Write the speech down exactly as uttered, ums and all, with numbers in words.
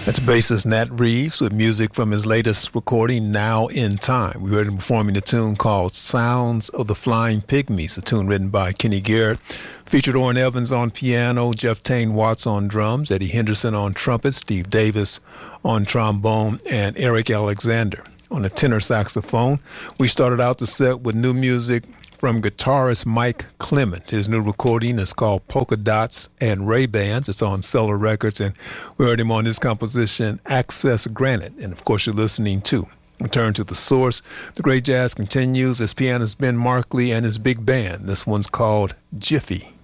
That's bassist Nat Reeves with music from his latest recording, Now in Time. We heard him performing a tune called Sounds of the Flying Pygmies, a tune written by Kenny Garrett. Featured Orrin Evans on piano, Jeff Tane Watts on drums, Eddie Henderson on trumpet, Steve Davis on trombone, and Eric Alexander on the tenor saxophone. We started out the set with new music from guitarist Mike Clement. His new recording is called Polka Dots and Ray-Bans. It's on Cellar Records, and we heard him on his composition, Access Granted. And, of course, you're listening to Return to the Source. The great jazz continues as pianist Ben Markley and his big band. This one's called Jiffy.